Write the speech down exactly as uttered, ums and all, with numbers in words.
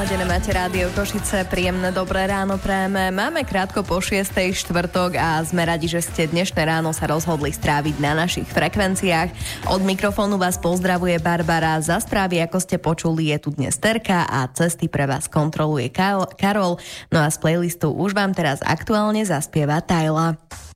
naladené máte Rádio Košice, príjemné dobré ráno prajeme. Máme krátko po šiestej štvrtok a sme radi, že ste dnešné ráno sa rozhodli stráviť na našich frekvenciách. Od mikrofónu vás pozdravuje Barbara, za správy, ako ste počuli, je tu dnes Terka a cesty pre vás kontroluje Karol. No a z playlistu už vám teraz aktuálne zaspieva Tyla.